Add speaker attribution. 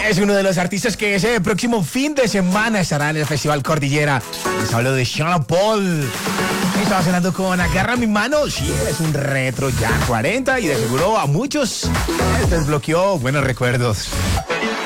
Speaker 1: Es uno de los artistas que ese próximo fin de semana estará en el Festival Cordillera. Les hablo de Sean Paul. Estaba cenando con Agarra mi mano. Sí, es un retro ya 40 y de seguro a muchos les desbloqueó buenos recuerdos.